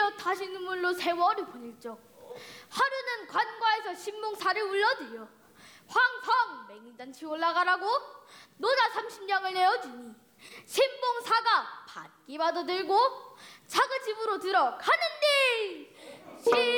흘리며 다시 눈물로 세월을 보낼 적 하루는 관과에서 신봉사를 울려드려 황성 맹인잔치 올라가라고 노자 30냥을 내어주니 신봉사가 받기마저 들고 자그 집으로 들어가는데